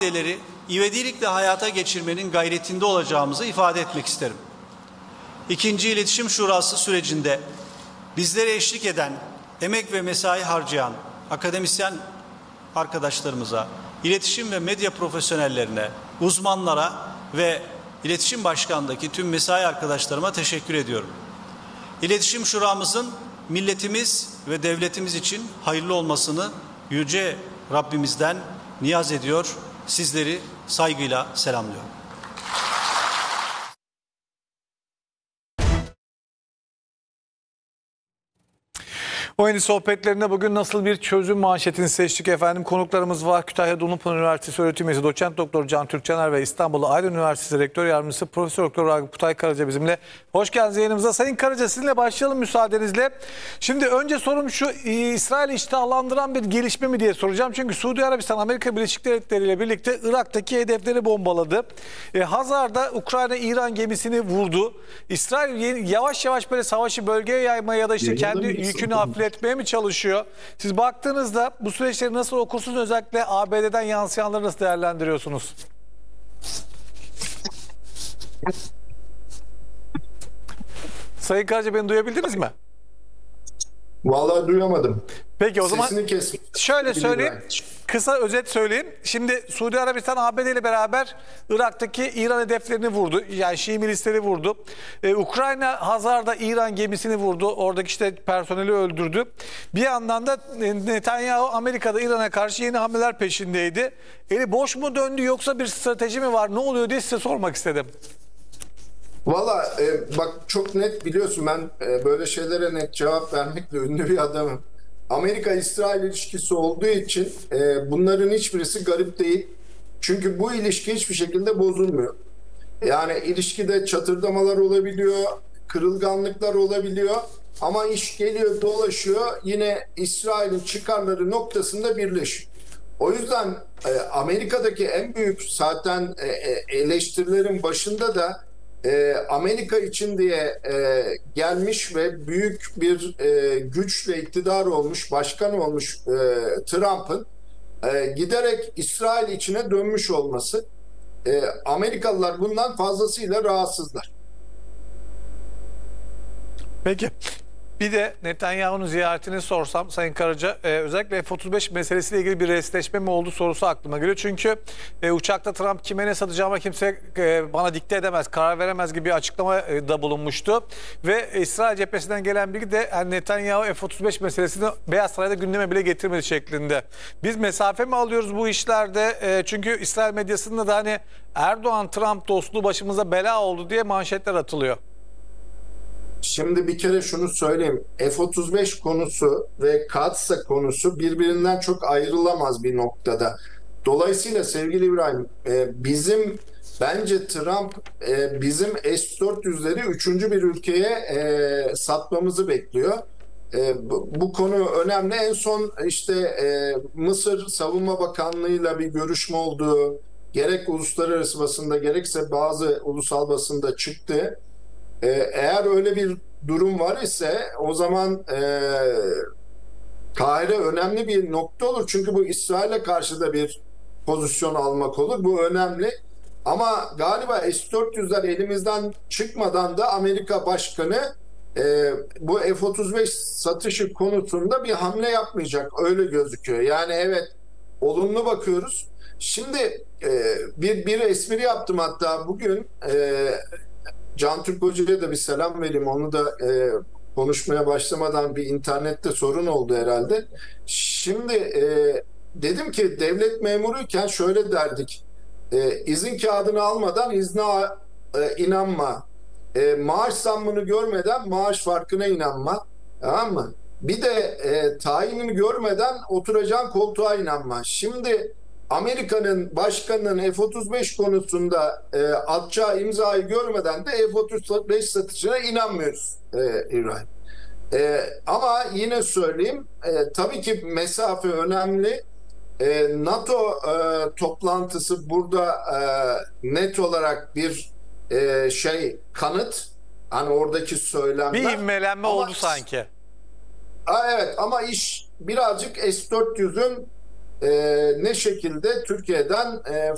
maddeleri ivedilikle hayata geçirmenin gayretinde olacağımızı ifade etmek isterim. İkinci İletişim Şurası sürecinde bizlere eşlik eden, emek ve mesai harcayan akademisyen arkadaşlarımıza, iletişim ve medya profesyonellerine, uzmanlara ve İletişim Başkanı'ndaki tüm mesai arkadaşlarıma teşekkür ediyorum. İletişim Şuramızın milletimiz ve devletimiz için hayırlı olmasını Yüce Rabbimizden niyaz ediyor, sizleri saygıyla selamlıyorum. Oyun sohbetlerinde bugün nasıl bir çözüm manşetini seçtik efendim. Konuklarımız var. Kütahya Dumlupınar Üniversitesi öğretim üyesi doçent doktor Can Türkçener ve İstanbul Aydın Üniversitesi rektör yardımcısı Profesör Doktor Ragıp Kutay Karaca bizimle. Hoş geldiniz yayınımıza. Sayın Karaca, sizinle başlayalım müsaadenizle. Şimdi önce sorum şu, İsrail'i iştahlandıran bir gelişme mi diye soracağım. Çünkü Suudi Arabistan Amerika Birleşik Devletleri ile birlikte Irak'taki hedefleri bombaladı. Hazar'da Ukrayna-İran gemisini vurdu. İsrail yavaş yavaş böyle savaşı bölgeye yaymaya ya da işte kendi yükünü hafifletmeye mi çalışıyor? Siz baktığınızda bu süreçleri nasıl okursunuz? Özellikle ABD'den yansıyanları nasıl değerlendiriyorsunuz? Sayın Karaca, beni duyabildiniz mi? Vallahi duyamadım. Peki o zaman şöyle söyleyeyim. Kısa özet söyleyeyim. Şimdi Suudi Arabistan ABD ile beraber Irak'taki İran hedeflerini vurdu. Yani Şii milisleri vurdu. Ukrayna Hazar'da İran gemisini vurdu. Oradaki işte personeli öldürdü. Bir yandan da Netanyahu Amerika'da İran'a karşı yeni hamleler peşindeydi. Eli boş mu döndü yoksa bir strateji mi var? Ne oluyor diye size sormak istedim. Valla bak, çok net, biliyorsun ben böyle şeylere net cevap vermekle ünlü bir adamım. Amerika-İsrail ilişkisi olduğu için bunların hiçbirisi garip değil. Çünkü bu ilişki hiçbir şekilde bozulmuyor. Yani ilişkide çatırdamalar olabiliyor, kırılganlıklar olabiliyor. Ama iş geliyor dolaşıyor, yine İsrail'in çıkarları noktasında birleşiyor. O yüzden Amerika'daki en büyük zaten eleştirilerin başında da Amerika için diye gelmiş ve büyük bir güçle iktidar olmuş, başkan olmuş Trump'ın giderek İsrail içine dönmüş olması. Amerikalılar bundan fazlasıyla rahatsızlar. Peki. Bir de Netanyahu'nun ziyaretini sorsam Sayın Karaca, özellikle F-35 meselesiyle ilgili bir resleşme mi oldu sorusu aklıma geliyor. Çünkü uçakta Trump kime ne satacağıma kimse bana dikte edemez, karar veremez gibi bir açıklamada bulunmuştu. Ve İsrail cephesinden gelen bilgi de Netanyahu F-35 meselesini Beyaz Saray'da gündeme bile getirmedi şeklinde. Biz mesafe mi alıyoruz bu işlerde? Çünkü İsrail medyasında da hani Erdoğan-Trump dostluğu başımıza bela oldu diye manşetler atılıyor. Şimdi bir kere şunu söyleyeyim. F-35 konusu ve Katsa konusu birbirinden çok ayrılamaz bir noktada. Dolayısıyla sevgili İbrahim, bence Trump bizim S-400'leri üçüncü bir ülkeye satmamızı bekliyor. Bu konu önemli. En son işte Mısır Savunma Bakanlığı'yla bir görüşme olduğu, gerek uluslararası basında gerekse bazı ulusal basında çıktı. Eğer öyle bir durum var ise o zaman Kahire önemli bir nokta olur. Çünkü bu İsrail'e karşı da bir pozisyon almak olur. Bu önemli. Ama galiba S-400'ler elimizden çıkmadan da Amerika Başkanı bu F-35 satışı konusunda bir hamle yapmayacak. Öyle gözüküyor. Yani evet, olumlu bakıyoruz. Şimdi bir espri yaptım hatta bugün. Can Türk Hoca'ya da bir selam vereyim. Onu da konuşmaya başlamadan bir internette sorun oldu herhalde. Şimdi dedim ki devlet memuruyken şöyle derdik. İzin kağıdını almadan izne inanma. Maaş zammını görmeden maaş farkına inanma. Tamam mı? Bir de tayinini görmeden oturacağın koltuğa inanma. Şimdi Amerika'nın başkanının F-35 konusunda atacağı imzayı görmeden de F-35 satışına inanmıyoruz İbrahim. Ama yine söyleyeyim, tabii ki mesafe önemli. NATO toplantısı burada net olarak bir kanıt. Hani oradaki söylemler. Bir ivmelenme oldu sanki. Evet, ama iş birazcık S-400'ün ne şekilde Türkiye'den